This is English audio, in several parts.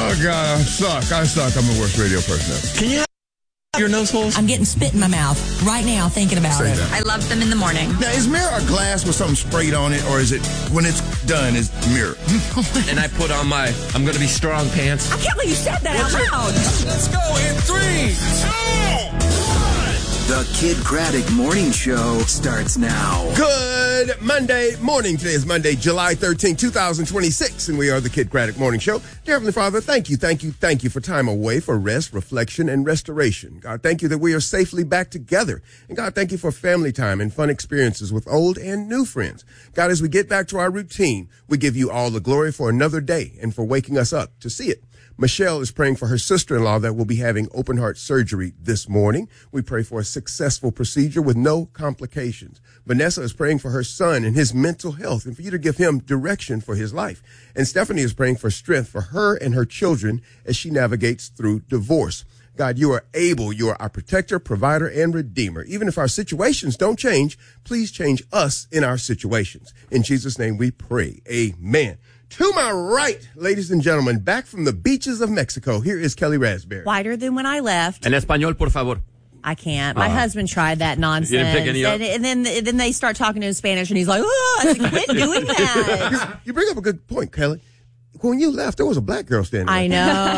Oh, God, I suck. I'm the worst radio person ever. Can you have your nose holes? I'm getting spit in my mouth right now thinking about it. I love them in the morning. Now, is mirror a glass with something sprayed on it, or is it, when it's done, is mirror? And I put on my I'm going to be strong pants. I can't believe you said that out loud. Let's go in 3, 2, 1. The Kid Craddock Morning Show starts now. Good Monday morning. Today is Monday, July 13, 2026, and we are the Kid Craddock Morning Show. Dear Heavenly Father, thank you for time away, for rest, reflection, and restoration. God, thank you that we are safely back together. And God, thank you for family time and fun experiences with old and new friends. God, as we get back to our routine, we give you all the glory for another day and for waking us up to see it. Michelle is praying for her sister-in-law that will be having open heart surgery this morning. We pray for a successful procedure with no complications. Vanessa is praying for her son and his mental health and for you to give him direction for his life. And Stephanie is praying for strength for her and her children as she navigates through divorce. God, you are able. You are our protector, provider, and redeemer. Even if our situations don't change, please change us in our situations. In Jesus' name we pray. Amen. To my right, ladies and gentlemen, back from the beaches of Mexico, here is Kelly Raspberry. Whiter than when I left. En español, por favor. I can't. My husband tried that nonsense. You didn't pick any up? And then they start talking in Spanish, and he's like, oh, I said, quit doing that. You bring up a good point, Kelly. When you left, there was a black girl standing there. I know.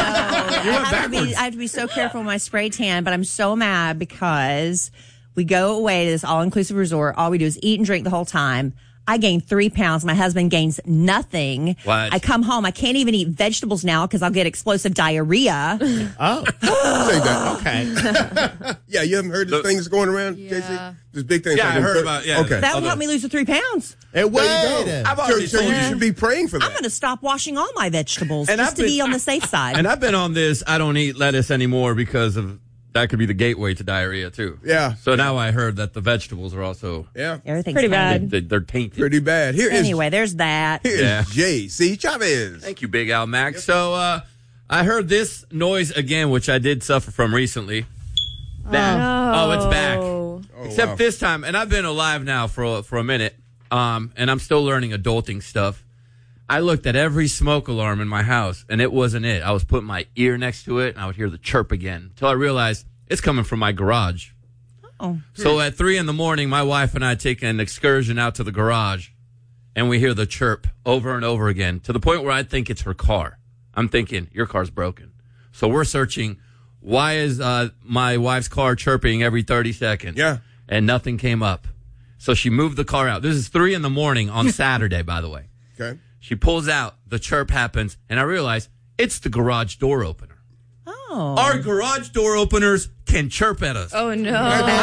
I have to be so careful with my spray tan, but I'm so mad because we go away to this all-inclusive resort. All we do is eat and drink the whole time. I gained 3 pounds. My husband gains nothing. What? I come home. I can't even eat vegetables now because I'll get explosive diarrhea. Oh. Say that. Okay. Yeah, you haven't heard the things going around, JC? There's big things. Yeah, like I heard about it. Yeah. Okay. That would help me lose the 3 pounds. And where you go. I've already So told you you. should be praying for that. I'm going to stop washing all my vegetables And just I've to been- be on the safe side. And I've been on this, I don't eat lettuce anymore because of that could be the gateway to diarrhea, too. Yeah. So now I heard that the vegetables are also, Yeah. Everything's Pretty bad. they're tainted. Pretty bad. Here is Anyway, there's that. J.C. Chavez. Thank you, Big Al Mac. So I heard this noise again, which I did suffer from recently. That. Oh, it's back. Except wow. this time, and I've been alive now for a minute, and I'm still learning adulting stuff. I looked at every smoke alarm in my house, and it wasn't it. I was putting my ear next to it, and I would hear the chirp again until I realized it's coming from my garage. Oh. So at 3 a.m, my wife and I take an excursion out to the garage, and we hear the chirp over and over again to the point where I think it's her car. I'm thinking, your car's broken. So we're searching, why is my wife's car chirping every 30 seconds? Yeah. And nothing came up. So she moved the car out. This is 3 a.m. on Saturday, by the way. Okay. She pulls out, the chirp happens, and I realize it's the garage door opener. Oh. Our garage door openers can chirp at us. Oh, no.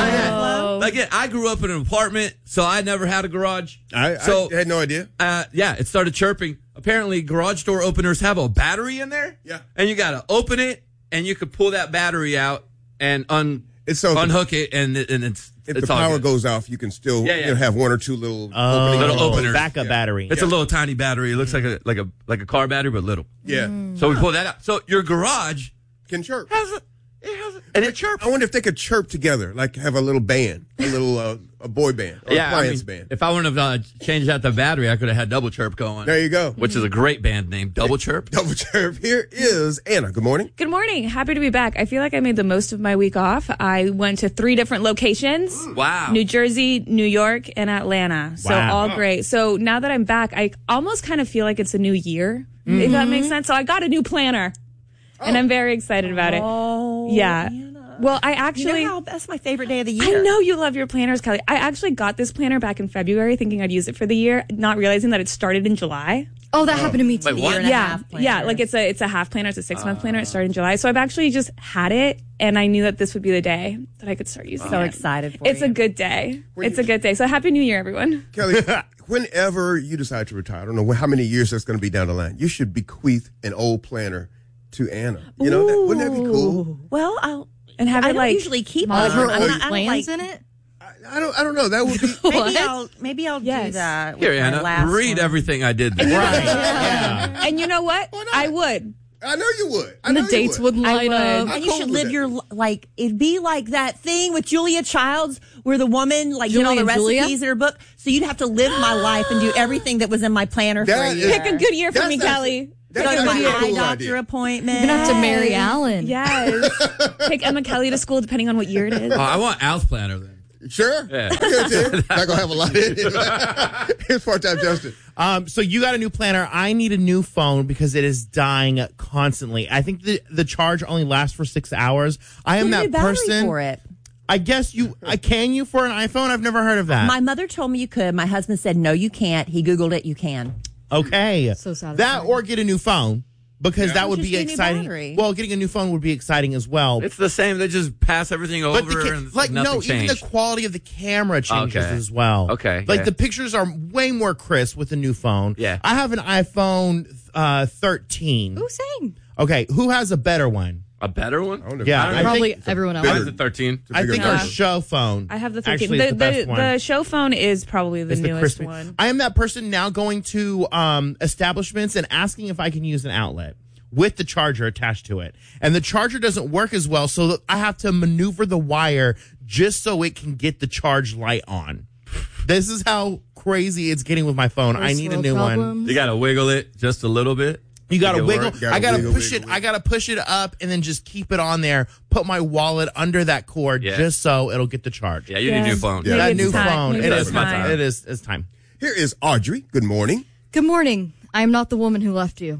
Again, I grew up in an apartment, so I never had a garage. I had no idea. Yeah, it started chirping. Apparently, garage door openers have a battery in there. Yeah. And you got to open it, and you could pull that battery out and unhook it, and it's If it's the all power good. goes off, you can still have one or two little Little openers. Backup battery. It's a little tiny battery. It looks like a car battery, but little. Yeah. So we pull that out. So your garage Can chirp. and it chirps. I wonder if they could chirp together, like have a little band, a little a boy band, or Yeah, appliance band. if I wouldn't have changed out the battery, I could have had Double Chirp going. There you go. Which is a great band name, Double Chirp. Double chirp. Here is Anna. Good morning. Good morning. Happy to be back. I feel like I made the most of my week off. I went to 3 different locations. Wow. New Jersey, New York, and Atlanta. So Wow. all great. So now that I'm back, I almost kind of feel like it's a new year, if that makes sense. So I got a new planner, and I'm very excited about it. Oh. Yeah. Anna. Well, I actually... You know how that's my favorite day of the I year. know you love your planners, Kelly. I actually got this planner back in February thinking I'd use it for the year, not realizing that it started in July. Oh, that happened to me too. Wait, what? Year and a Yeah, half planner. yeah, like it's a half planner. It's a 6-month planner. It started in July, so I've actually just had it, and I knew that this would be the day that I could start using So it. excited for It's you. a good day. It's a good day. So happy New Year, everyone. Kelly, whenever you decide to retire, I don't know how many years that's going to be down the line, you should bequeath an old planner to Anna. You know, wouldn't that be cool? Well, And have I it don't like usually keep All them. her I old don't plans like, in it? I don't know. That would be. Maybe I'll do Yes. that. Here, with my Anna, last read one. everything I did there. Right. Yeah. And you know what? not? I would. I know you would. I And know the dates you would line would. up. I'm And you cool should with live that. your like. It'd be like that thing with Julia Childs, where the woman like did all Julia the and Julia? recipes in her book. So you'd have to live my life and do everything that was in my planner for a That year. is- Pick a good year for That's me, not- Kelly. That's Go to my actually a eye cool doctor idea. appointment. You're gonna have to marry Alan. Yes. Take Emma Kelly to school, depending on what year it is. Oh, I want Al's planner then. Sure. Yeah. I get it to you. Not gonna have a lot in it. Here's part-time Justin. So you got a new planner. I need a new phone because it is dying constantly. I think the charge only lasts for 6 hours. I am Get a that new battery person. for it. I guess can you for an iPhone? I've never heard of that. My mother told me you could. My husband said, no, you can't. He Googled it. You can. Okay. So satisfying. That or get a new phone because that would Just be get a new exciting. battery. Well, getting a new phone would be exciting as well. It's the same. They just pass everything over and it's like nothing even changed. the quality of the camera changes Okay. as well. Okay, Like yeah. the pictures are way more crisp with the new phone. Yeah. I have an iPhone 13. Ooh, same. Okay, who has a better one? A better one? I don't know. Yeah, I don't I know. Probably think, everyone else. Mine is the 13. I think bigger our phone. show phone. I have the 13. Actually is the best one. The show phone is probably the It's the newest crispy. one. I am that person now going to establishments and asking if I can use an outlet with the charger attached to it. And the charger doesn't work as well, so that I have to maneuver the wire just so it can get the charge light on. This is how crazy it's getting with my phone. I First need a world new one. problems. You got to wiggle it just a little bit. You gotta Make it wiggle. work. Gotta I gotta wiggle, push wiggle, it. I gotta push it up and then just keep it on there. Put my wallet under that cord Yeah. just so it'll get the charge. Yeah, you need a new phone. Yeah. That Maybe new it's time. phone. Maybe It it's is. time. It is. It's time. Here is Audrey. Good morning. Good morning. I am not the woman who left you.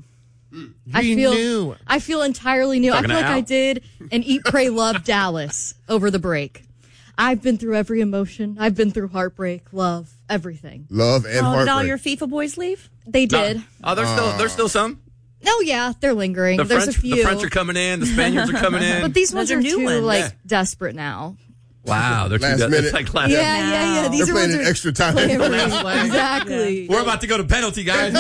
New. I feel entirely new. Talking I feel to like Al? I did an Eat, Pray, Love Dallas over the break. I've been through every emotion. I've been through heartbreak, love, everything. Love and Oh, did all heartbreak. your FIFA boys leave? They did. Oh, there's still some. Oh yeah, they're lingering. The There's French, a few. the French are coming in. The Spaniards are coming in. but these ones Those are are new too ones. Yeah. desperate now. Wow, they're Last too minute. It's like last Yeah. These They're are playing ones in that- extra time. playing for- Last play. Exactly. We're about to go to penalty, guys.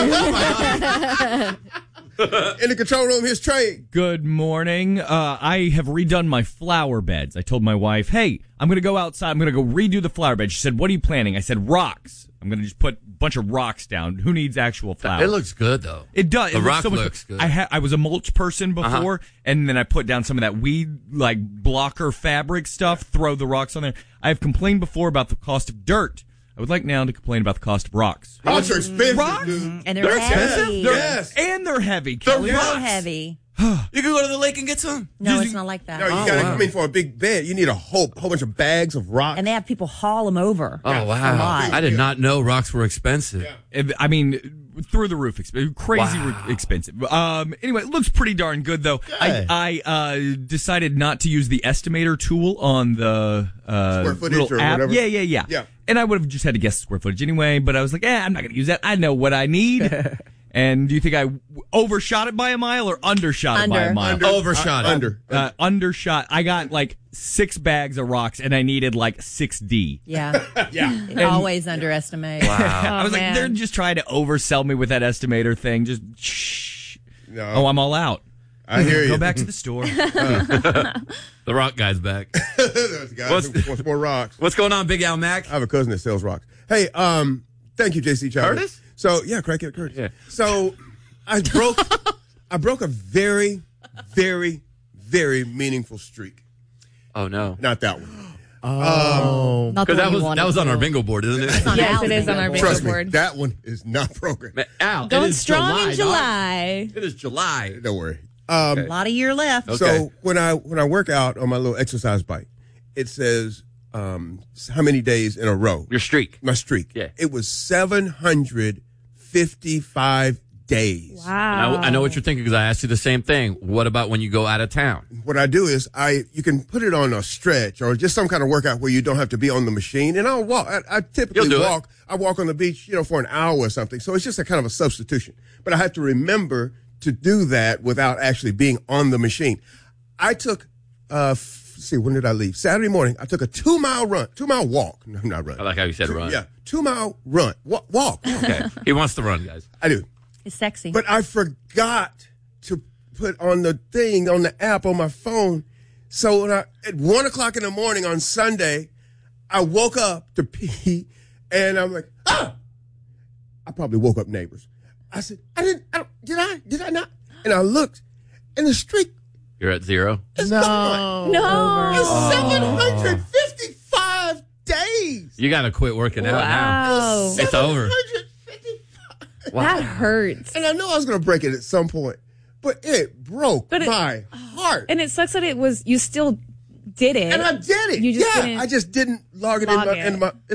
Oh, In the control room, here's Trey. Good morning. I have redone my flower beds. I told my wife, hey, I'm going to go outside. I'm going to go redo the flower bed. She said, what are you planning? I said, rocks. I'm going to just put a bunch of rocks down. Who needs actual flowers? It looks good though. It does. The It rock so much looks good. I was a mulch person before, and then I put down some of that weed, like blocker fabric stuff, throw the rocks on there. I have complained before about the cost of dirt. I would like now to complain about the cost of rocks. Rocks are expensive, Rocks? dude. And they're heavy. Yes. And they're heavy, They're Kelly. So rocks. heavy. You can go to the lake and get some. No, it's not like that. No, you gotta come in for a big bed. You need a whole bunch of bags of rocks. And they have people haul them over. Oh A wow! lot. I did not know rocks were expensive. I mean, through the roof, crazy Wow. expensive. Anyway, it looks pretty darn good though. I decided not to use the estimator tool on the Square footage little or app. whatever? Yeah. Yeah. And I would have just had to guess the square footage anyway. But I was like, I'm not going to use that. I know what I need. And do you think I overshot it by a mile or undershot it by a Under. mile? Overshot it. Undershot. I got like 6 bags of rocks, and I needed like 6D. Yeah. yeah. Always underestimate. I was man. like, they're just trying to oversell me with that estimator thing. Just shh. No. Oh, I'm all out. I hear you. Go back to the store. The rock guy's back. There's a guy What's- who wants more rocks. What's going on, Big Al Mac? I have a cousin that sells rocks. Hey, thank you, JC Chowder. Curtis? So yeah, Crackhead Curtis. Yeah. So I broke a very, very, very meaningful streak. Oh no! Not that one. Not the Because one you wanted that was on to. our bingo board, isn't it? Yes, it is on our bingo Trust me, board. that one is not programmed. Man, Al, Going it is strong in dog. July. It is July. Don't worry. A lot of year left. Okay. So when I work out on my little exercise bike, it says how many days in a row. Your streak. My streak. Yeah. It was 755 days. Wow. I know what you're thinking because I asked you the same thing. What about when you go out of town? What I do is you can put it on a stretch or just some kind of workout where you don't have to be on the machine. And I'll walk. I typically You'll do it. walk. I walk on the beach, for an hour or something. So it's just a kind of a substitution. But I have to remember to do that without actually being on the machine. I took, when did I leave? Saturday morning. I took a 2-mile walk. No, not run. I like how you said run. Yeah, 2-mile run. Walk. Okay. He wants to run, guys. I do. It's sexy. But I forgot to put on the thing on the app on my phone. So when at 1:00 in the morning on Sunday, I woke up to pee, and I'm like, I probably woke up neighbors. I said, did I not? And I looked, and the streak You're at 0. is gone. No. It's 755 days. You got to quit working out now. Wow. It's over. 755. That hurts. And I know I was going to break it at some point, but it broke my heart. And it sucks that you still did it. And I did it. You just didn't I just didn't log it in my